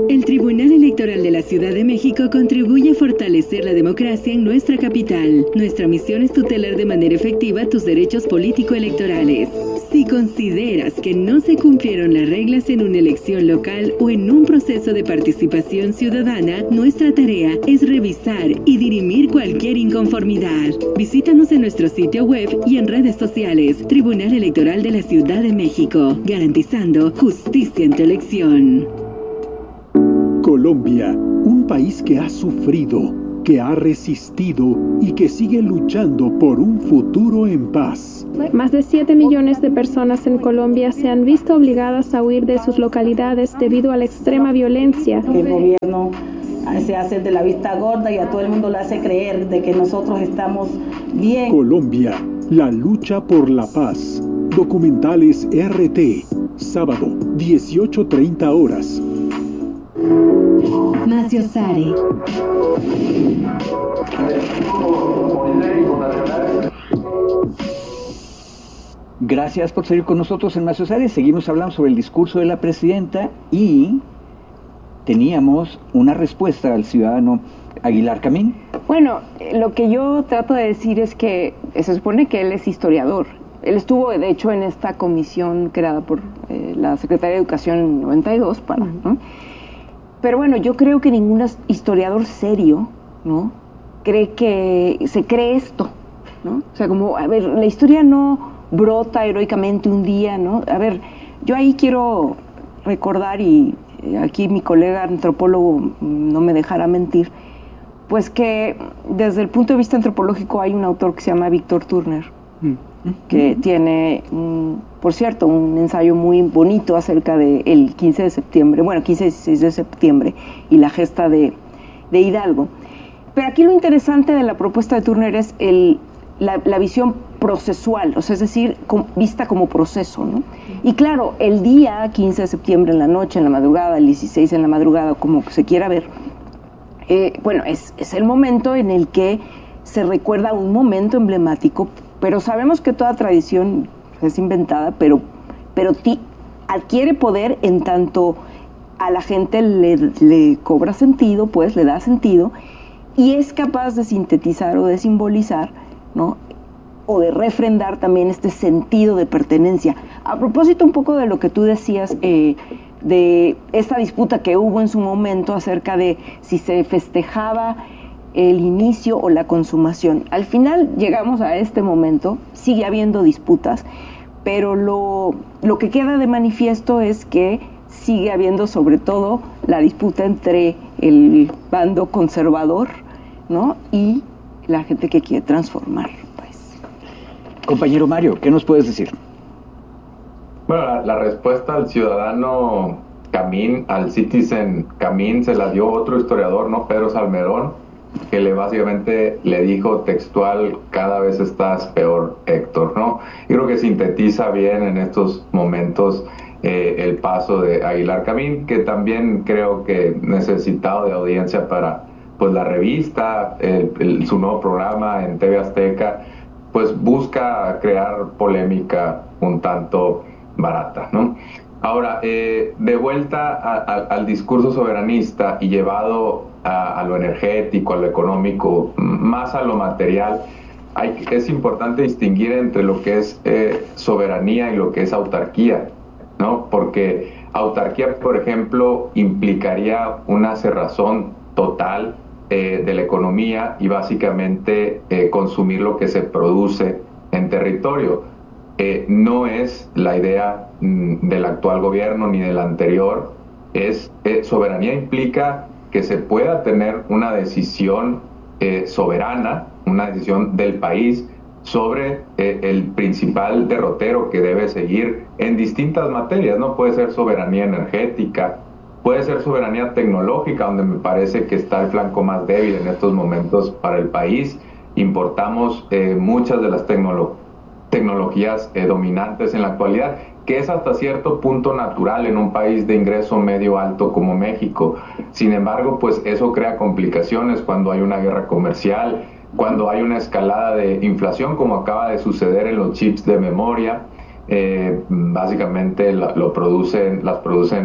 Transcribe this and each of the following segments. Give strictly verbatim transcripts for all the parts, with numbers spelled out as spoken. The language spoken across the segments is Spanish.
El Tribunal Electoral de la Ciudad de México contribuye a fortalecer la democracia en nuestra capital. Nuestra misión es tutelar de manera efectiva tus derechos político-electorales. Si consideras que no se cumplieron las reglas en una elección local o en un proceso de participación ciudadana, nuestra tarea es revisar y dirimir cualquier inconformidad. Visítanos en nuestro sitio web y en redes sociales. Tribunal Electoral de la Ciudad de México, garantizando justicia en tu elección. Colombia, un país que ha sufrido, que ha resistido y que sigue luchando por un futuro en paz. Más de siete millones de personas en Colombia se han visto obligadas a huir de sus localidades debido a la extrema violencia. El gobierno se hace de la vista gorda y a todo el mundo le hace creer de que nosotros estamos bien. Colombia, la lucha por la paz. Documentales R T, sábado, dieciocho treinta horas. Macio Sare. Gracias por seguir con nosotros en Macio Sare. Seguimos hablando sobre el discurso de la presidenta y teníamos una respuesta al ciudadano Aguilar Camín. Bueno, lo que yo trato de decir es que se supone que él es historiador. Él estuvo, de hecho, en esta comisión creada por eh, la Secretaría de Educación en noventa y dos para, ¿no? Pero bueno, yo creo que ningún historiador serio, ¿no?, cree que se cree esto, ¿no? O sea, como, a ver, la historia no brota heroicamente un día, ¿no? A ver, yo ahí quiero recordar, y aquí mi colega antropólogo no me dejará mentir, pues que desde el punto de vista antropológico hay un autor que se llama Víctor Turner, mm. que mm. tiene, un, por cierto, un ensayo muy bonito acerca del quince de septiembre, bueno, quince y dieciséis de septiembre, y la gesta de, de Hidalgo. Pero aquí lo interesante de la propuesta de Turner es el, la, la visión procesual, o sea, es decir, com, vista como proceso, ¿no? Y claro, el día quince de septiembre en la noche, en la madrugada, el dieciséis en la madrugada, como se quiera ver, eh, bueno, es, es el momento en el que se recuerda un momento emblemático, pero sabemos que toda tradición es inventada, pero, pero ti, adquiere poder en tanto a la gente le, le cobra sentido, pues le da sentido, y es capaz de sintetizar o de simbolizar, ¿no?, o de refrendar también este sentido de pertenencia. A propósito un poco de lo que tú decías, eh, de esta disputa que hubo en su momento acerca de si se festejaba el inicio o la consumación. Al final llegamos a este momento, sigue habiendo disputas, pero lo, lo que queda de manifiesto es que sigue habiendo sobre todo la disputa entre el bando conservador, ¿no?, y la gente que quiere transformar. Pues. Compañero Mario, ¿qué nos puedes decir? Bueno, la, la respuesta al ciudadano Camín, al citizen Camín, se la dio otro historiador, ¿no?, Pedro Salmerón, que le básicamente le dijo textual: cada vez estás peor, Héctor, ¿no? Yo creo que sintetiza bien en estos momentos eh, el paso de Aguilar Camín, que también creo que necesitado de audiencia para pues la revista, el, el, su nuevo programa en T V Azteca, pues busca crear polémica un tanto barata, ¿no? Ahora, eh, de vuelta a, a, al discurso soberanista y llevado a, a lo energético, a lo económico, más a lo material, hay, es importante distinguir entre lo que es eh, soberanía y lo que es autarquía, ¿no? Porque autarquía, por ejemplo, implicaría una cerrazón total eh, de la economía y básicamente eh, consumir lo que se produce en territorio. Eh, no es la idea mm, del actual gobierno ni del anterior. Es eh, soberanía implica que se pueda tener una decisión eh, soberana, una decisión del país sobre eh, el principal derrotero que debe seguir en distintas materias, ¿no? Puede ser soberanía energética, puede ser soberanía tecnológica, donde me parece que está el flanco más débil en estos momentos para el país. Importamos eh, muchas de las tecnologías tecnologías eh, dominantes en la actualidad, que es hasta cierto punto natural en un país de ingreso medio alto como México. Sin embargo, pues eso crea complicaciones cuando hay una guerra comercial, cuando hay una escalada de inflación, como acaba de suceder en los chips de memoria. Eh, básicamente la, lo producen, las producen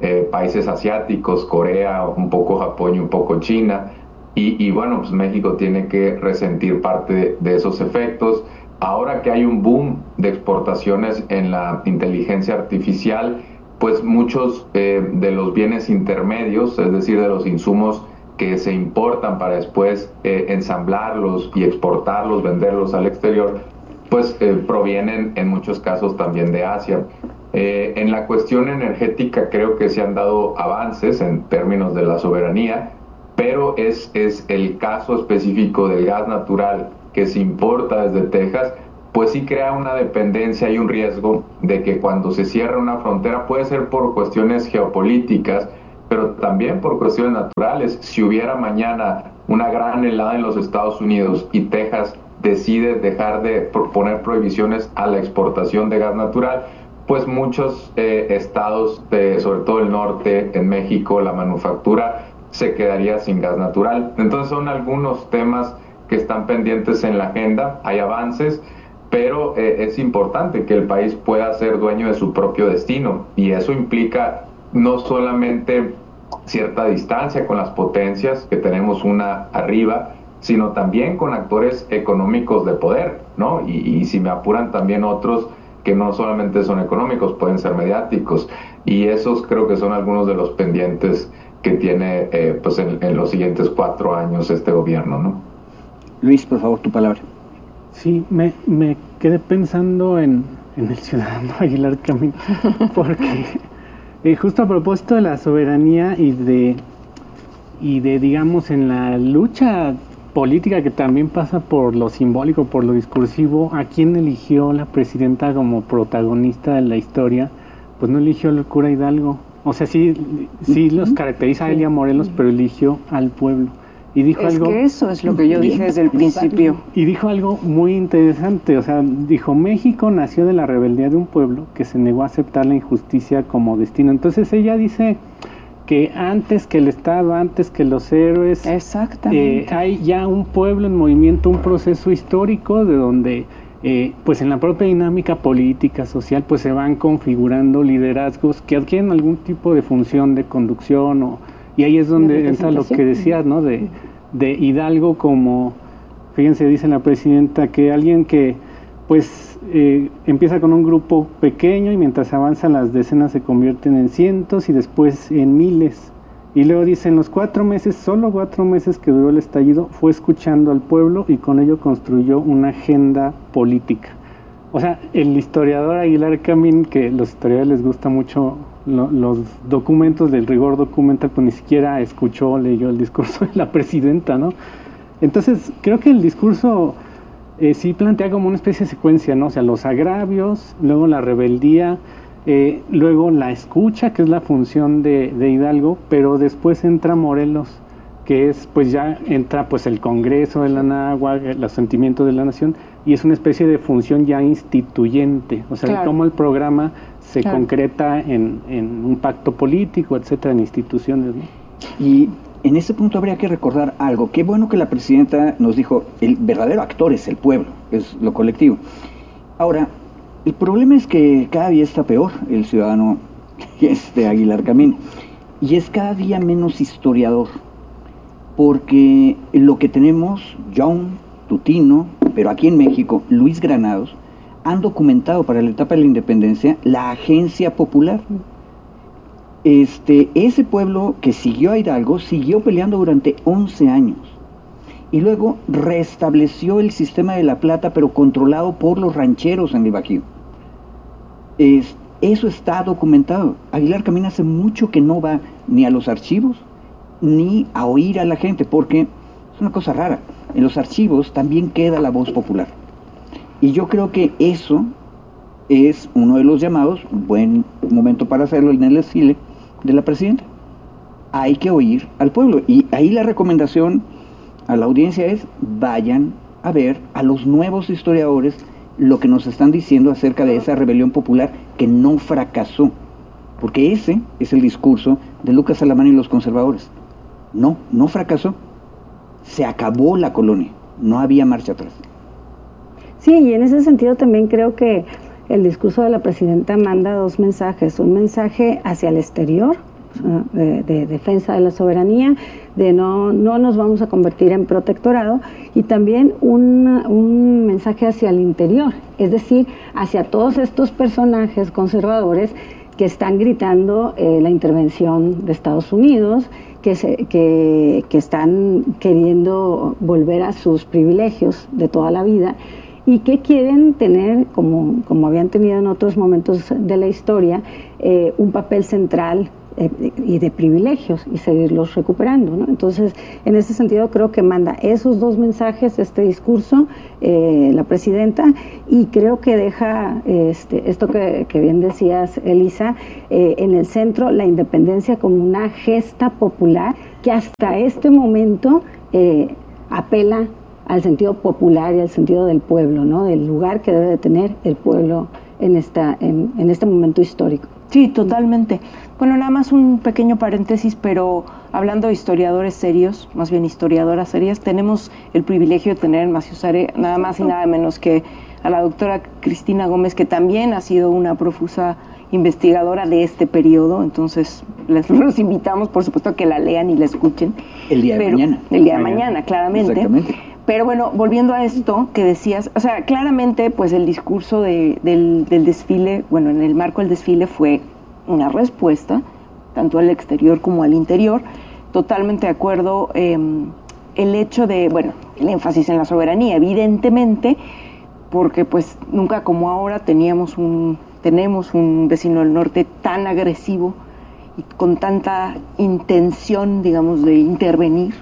eh, países asiáticos, Corea, un poco Japón y un poco China. Y, y bueno, pues México tiene que resentir parte de, de esos efectos. Ahora que hay un boom de exportaciones en la inteligencia artificial, pues muchos eh, de los bienes intermedios, es decir, de los insumos que se importan para después eh, ensamblarlos y exportarlos, venderlos al exterior, pues eh, provienen en muchos casos también de Asia. Eh, en la cuestión energética creo que se han dado avances en términos de la soberanía, pero es, es el caso específico del gas natural que se importa desde Texas, pues sí crea una dependencia y un riesgo de que cuando se cierra una frontera, puede ser por cuestiones geopolíticas, pero también por cuestiones naturales. Si hubiera mañana una gran helada en los Estados Unidos y Texas decide dejar de poner prohibiciones a la exportación de gas natural, pues muchos eh, estados, de, sobre todo el norte, en México, la manufactura se quedaría sin gas natural. Entonces son algunos temas que están pendientes en la agenda, hay avances, pero eh, es importante que el país pueda ser dueño de su propio destino, y eso implica no solamente cierta distancia con las potencias, que tenemos una arriba, sino también con actores económicos de poder, ¿no? Y, y si me apuran, también otros que no solamente son económicos, pueden ser mediáticos, y esos creo que son algunos de los pendientes que tiene eh, pues en, en los siguientes cuatro años este gobierno, ¿no? Luis, por favor, tu palabra. Sí, me, me quedé pensando en, en el ciudadano Aguilar Camín, porque eh, justo a propósito de la soberanía y de, y de, digamos, en la lucha política que también pasa por lo simbólico, por lo discursivo, ¿a quién eligió la presidenta como protagonista de la historia? Pues no eligió al cura Hidalgo. O sea, sí, sí los caracteriza a Elia Morelos, pero eligió al pueblo. Y dijo es algo, que eso es lo que yo dije desde el principio. Y dijo algo muy interesante, o sea, dijo, México nació de la rebeldía de un pueblo que se negó a aceptar la injusticia como destino. Entonces ella dice que antes que el Estado, antes que los héroes, exactamente, eh, hay ya un pueblo en movimiento, un proceso histórico de donde, eh, pues en la propia dinámica política, social, pues se van configurando liderazgos que adquieren algún tipo de función de conducción, o, y ahí es donde entra lo que decías, ¿no? De, de Hidalgo como, fíjense, dice la presidenta, que alguien que pues eh, empieza con un grupo pequeño y mientras avanza las decenas se convierten en cientos y después en miles. Y luego dice, en los cuatro meses, solo cuatro meses que duró el estallido, fue escuchando al pueblo y con ello construyó una agenda política. O sea, el historiador Aguilar Camín, que los historiadores les gusta mucho lo, los documentos del rigor documental, pues ni siquiera escuchó o leyó el discurso de la presidenta, ¿no? Entonces, creo que el discurso eh, sí plantea como una especie de secuencia, ¿no? O sea, los agravios, luego la rebeldía, eh, luego la escucha, que es la función de, de Hidalgo, pero después entra Morelos, que es, pues ya entra pues el Congreso de la Náhuatl, los sentimientos de la nación, y es una especie de función ya instituyente, o sea, claro, cómo el programa se claro. concreta en, en un pacto político, etcétera, en instituciones, ¿no? Y en ese punto habría que recordar algo. Qué bueno que la presidenta nos dijo, el verdadero actor es el pueblo, es lo colectivo. Ahora, el problema es que cada día está peor el ciudadano este Aguilar Camín, y es cada día menos historiador, porque lo que tenemos, John, Tutino, pero aquí en México, Luis Granados, han documentado para la etapa de la independencia la Agencia Popular. Este, ese pueblo que siguió a Hidalgo, siguió peleando durante once años, y luego restableció el sistema de la plata, pero controlado por los rancheros en el Bajío. Es, eso está documentado. Aguilar Camín hace mucho que no va ni a los archivos, ni a oír a la gente, porque es una cosa rara. En los archivos también queda la voz popular. Y yo creo que eso es uno de los llamados, un buen momento para hacerlo en el desfile de la presidenta. Hay que oír al pueblo. Y ahí la recomendación a la audiencia es, vayan a ver a los nuevos historiadores lo que nos están diciendo acerca de esa rebelión popular que no fracasó. Porque ese es el discurso de Lucas Alamán y los conservadores. No, no fracasó. Se acabó la colonia, no había marcha atrás. Sí, y en ese sentido también creo que el discurso de la presidenta manda dos mensajes. Un mensaje hacia el exterior, de, de defensa de la soberanía, de no, no nos vamos a convertir en protectorado, y también un, un mensaje hacia el interior, es decir, hacia todos estos personajes conservadores que están gritando eh, la intervención de Estados Unidos, que, se, que, que están queriendo volver a sus privilegios de toda la vida, y que quieren tener, como, como habían tenido en otros momentos de la historia, eh, un papel central eh, y de privilegios, y seguirlos recuperando, ¿no? Entonces, en ese sentido, creo que manda esos dos mensajes, este discurso, eh, la presidenta, y creo que deja este, esto que, que bien decías, Elisa, eh, en el centro la independencia como una gesta popular que hasta este momento eh, apela al sentido popular y al sentido del pueblo, ¿no? Del lugar que debe de tener el pueblo en esta en, en este momento histórico. Sí, totalmente. Bueno, nada más un pequeño paréntesis, pero hablando de historiadores serios, más bien historiadoras serias, tenemos el privilegio de tener en Maciosare nada más y nada menos que a la doctora Cristina Gómez, que también ha sido una profusa investigadora de este periodo, entonces les los invitamos, por supuesto, a que la lean y la escuchen. El día de pero, mañana. El día de mañana, claramente. Exactamente. Pero bueno, volviendo a esto que decías, o sea, claramente pues el discurso de, del, del desfile, bueno, en el marco del desfile fue una respuesta, tanto al exterior como al interior, totalmente de acuerdo, eh, el hecho de, bueno, el énfasis en la soberanía, evidentemente, porque pues nunca como ahora teníamos un, tenemos un vecino del norte tan agresivo y con tanta intención, digamos, de intervenir.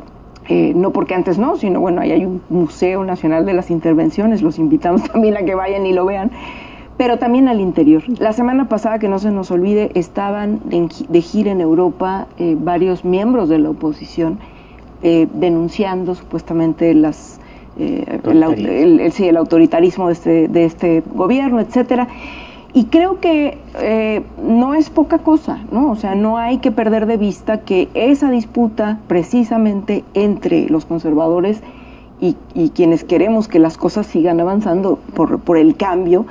Eh, no porque antes no, sino bueno, ahí hay un Museo Nacional de las Intervenciones, los invitamos también a que vayan y lo vean, pero también al interior. La semana pasada, que no se nos olvide, estaban en, de gira en Europa eh, varios miembros de la oposición eh, denunciando supuestamente las, eh, el, el, el, sí, el autoritarismo de este, de este gobierno, etcétera. Y creo que eh, no es poca cosa, ¿no? O sea, no hay que perder de vista que esa disputa precisamente entre los conservadores y, y quienes queremos que las cosas sigan avanzando por, por el cambio,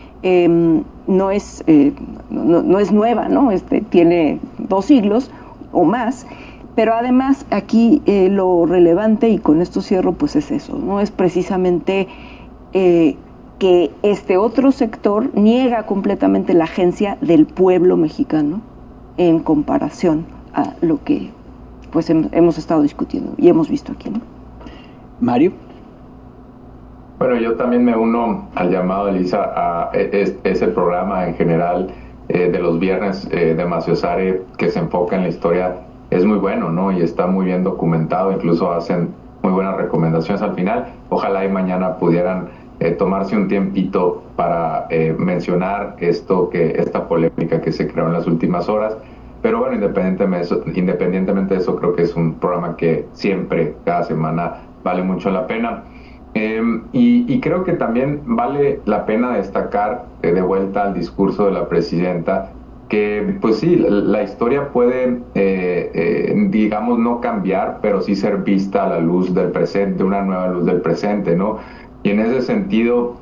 eh, no, es, eh, no, no es nueva, ¿no? Este, tiene dos siglos o más, pero además aquí eh, lo relevante, y con esto cierro, pues es eso, ¿no? Es precisamente Eh, que este otro sector niega completamente la agencia del pueblo mexicano en comparación a lo que pues hem, hemos estado discutiendo y hemos visto aquí, ¿no? Mario. Bueno, yo también me uno al llamado, Elisa, a es, es el programa en general eh, de los viernes eh, de Maciosare, que se enfoca en la historia, es muy bueno, ¿no? Y está muy bien documentado, incluso hacen muy buenas recomendaciones al final. Ojalá y mañana pudieran Eh, tomarse un tiempito para eh, mencionar esto, que esta polémica que se creó en las últimas horas. Pero bueno, independientemente de eso, independientemente de eso, creo que es un programa que siempre, cada semana, vale mucho la pena. Eh, y, y creo que también vale la pena destacar, eh, de vuelta al discurso de la presidenta, que pues sí, la, la historia puede, eh, eh, digamos, no cambiar, pero sí ser vista a la luz del presente, una nueva luz del presente, ¿no? Y en ese sentido,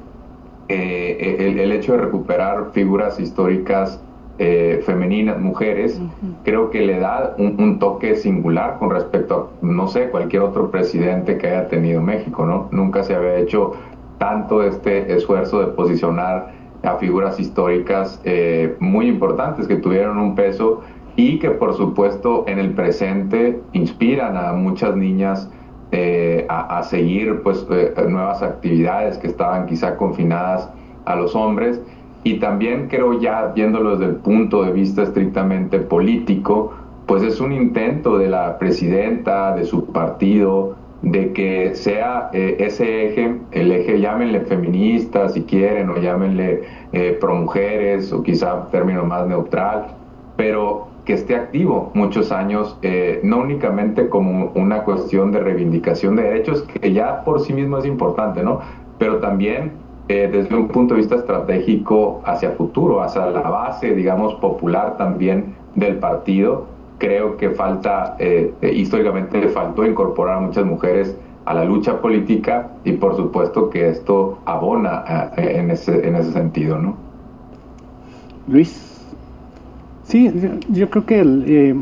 eh, el, el hecho de recuperar figuras históricas eh, femeninas, mujeres, uh-huh. creo que le da un, un toque singular con respecto a, no sé, cualquier otro presidente que haya tenido México, ¿no? Nunca se había hecho tanto este esfuerzo de posicionar a figuras históricas eh, muy importantes que tuvieron un peso y que, por supuesto, en el presente inspiran a muchas niñas Eh, a, a seguir pues eh, nuevas actividades que estaban quizá confinadas a los hombres. Y también creo, ya viéndolo desde el punto de vista estrictamente político, pues es un intento de la presidenta, de su partido, de que sea eh, ese eje, el eje, llámenle feminista si quieren, o llámenle eh, promujeres, o quizá término más neutral, pero que esté activo muchos años, eh, no únicamente como una cuestión de reivindicación de derechos, que ya por sí mismo es importante, ¿no? Pero también eh, desde un punto de vista estratégico hacia futuro, hacia la base, digamos, popular también del partido. Creo que falta, eh, eh, históricamente faltó incorporar a muchas mujeres a la lucha política, y por supuesto que esto abona eh, en, ese, en ese sentido, ¿no? Luis. Sí, yo, yo creo que el, eh,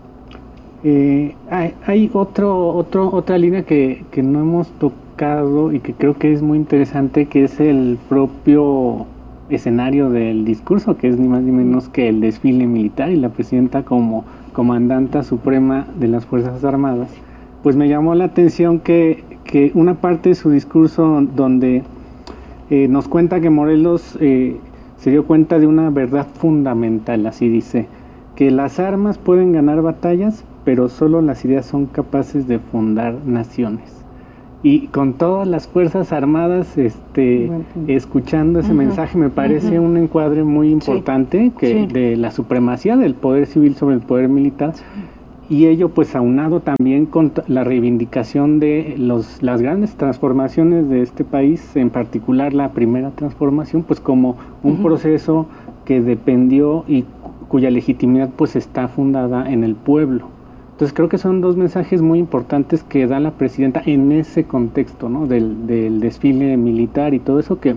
eh, hay, hay otro, otro, otra línea que, que no hemos tocado y que creo que es muy interesante, que es el propio escenario del discurso, que es ni más ni menos que el desfile militar y la presidenta como comandanta suprema de las Fuerzas Armadas. Pues me llamó la atención que, que una parte de su discurso donde eh, nos cuenta que Morelos eh, se dio cuenta de una verdad fundamental, así dice, que las armas pueden ganar batallas, pero solo las ideas son capaces de fundar naciones. Y con todas las Fuerzas Armadas este, bueno, escuchando ese uh-huh. mensaje, me parece uh-huh. un encuadre muy importante sí. que sí. de la supremacía del poder civil sobre el poder militar, sí. y ello pues aunado también con la reivindicación de los, las grandes transformaciones de este país, en particular la primera transformación, pues como un uh-huh. proceso que dependió y cuya legitimidad pues está fundada en el pueblo. Entonces creo que son dos mensajes muy importantes que da la presidenta en ese contexto, ¿no? Del, del desfile militar y todo eso que,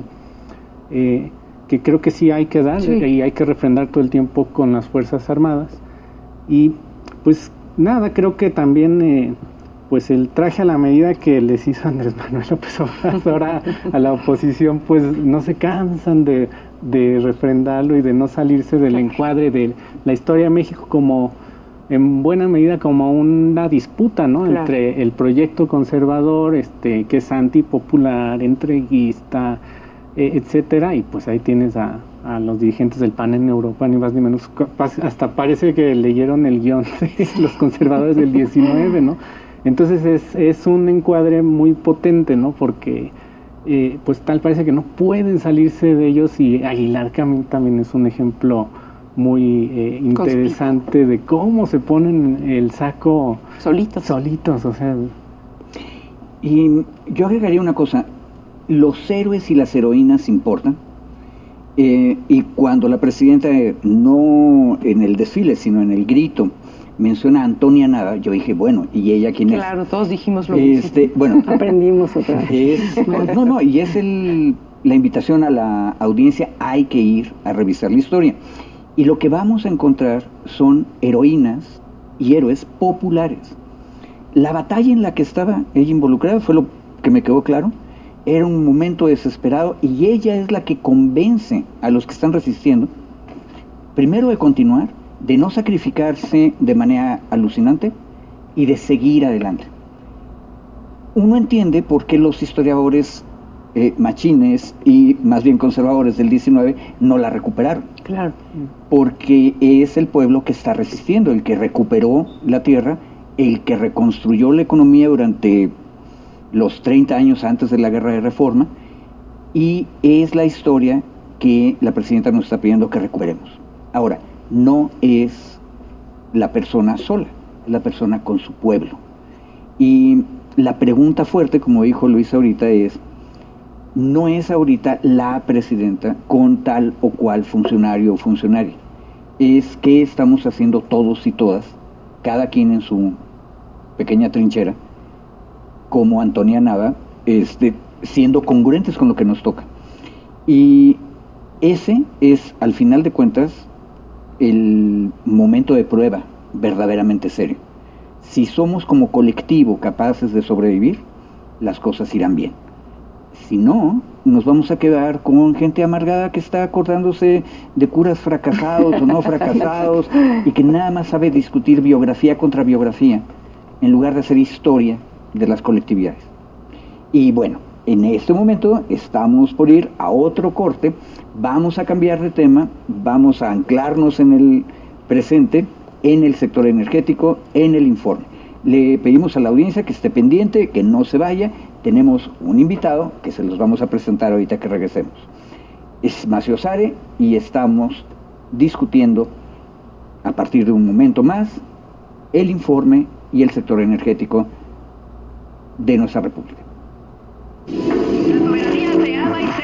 eh, que creo que sí hay que dar sí. y hay que refrendar todo el tiempo con las Fuerzas Armadas. Y pues nada, creo que también eh, pues el traje a la medida que les hizo Andrés Manuel López Obrador a, a la oposición, pues no se cansan de, de refrendarlo y de no salirse del encuadre de la historia de México como en buena medida como una disputa, ¿no? Claro. Entre el proyecto conservador, este, que es antipopular, entreguista, eh, etcétera, y pues ahí tienes a, a los dirigentes del P A N en Europa, ni más ni menos, hasta parece que leyeron el guión de los conservadores del diecinueve, ¿no? Entonces es, es un encuadre muy potente, ¿no? Porque eh, pues tal parece que no pueden salirse de ellos, y Aguilar Camín también es un ejemplo muy eh, interesante de cómo se ponen el saco solitos. solitos, o sea. Y yo agregaría una cosa, los héroes y las heroínas importan, eh, y cuando la presidenta, no en el desfile, sino en el grito, menciona a Antonia Nava, yo dije, bueno, ¿y ella quién claro, es? Claro, todos dijimos lo este, mismo. Bueno, aprendimos otra vez. Es, no, no, y es el, la invitación a la audiencia, hay que ir a revisar la historia. Y lo que vamos a encontrar son heroínas y héroes populares. La batalla en la que estaba ella involucrada, fue lo que me quedó claro, era un momento desesperado, y ella es la que convence a los que están resistiendo, primero de continuar, de no sacrificarse de manera alucinante y de seguir adelante. Uno entiende por qué los historiadores Eh, machines y más bien conservadores del diecinueve no la recuperaron. Claro. Porque es el pueblo que está resistiendo, el que recuperó la tierra, el que reconstruyó la economía durante los treinta años antes de la Guerra de Reforma, y es la historia que la presidenta nos está pidiendo que recuperemos. Ahora, no es la persona sola, es la persona con su pueblo. Y la pregunta fuerte, como dijo Luis ahorita, es: no es ahorita la presidenta con tal o cual funcionario o funcionaria, es qué estamos haciendo todos y todas, cada quien en su pequeña trinchera, como Antonia Nava, este, siendo congruentes con lo que nos toca. Y ese es, al final de cuentas, el momento de prueba verdaderamente serio. Si somos como colectivo capaces de sobrevivir, las cosas irán bien. Si no, nos vamos a quedar con gente amargada que está acordándose de curas fracasados o no fracasados, y que nada más sabe discutir biografía contra biografía, en lugar de hacer historia de las colectividades. Y bueno, en este momento estamos por ir a otro corte, vamos a cambiar de tema, vamos a anclarnos en el presente, en el sector energético, en el informe. Le pedimos a la audiencia que esté pendiente, que no se vaya. Tenemos un invitado que se los vamos a presentar ahorita que regresemos. Es Macio Sare, y estamos discutiendo a partir de un momento más el informe y el sector energético de nuestra República. La soberanía se ama y se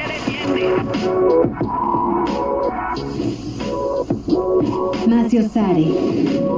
defiende. Macio Sare.